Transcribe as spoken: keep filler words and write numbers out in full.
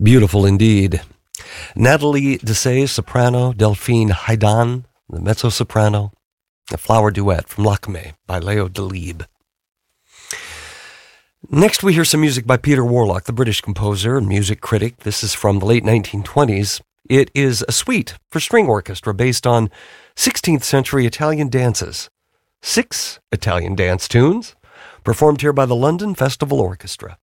Beautiful indeed. Nathalie Dessay, soprano, Delphine Haidan, the mezzo-soprano, a flower duet from Lakme by Leo Delibes. Next, we hear some music by Peter Warlock, the British composer and music critic. This is from the late nineteen twenties. It is a suite for string orchestra based on sixteenth century Italian dances. Six Italian dance tunes performed here by the London Festival Orchestra.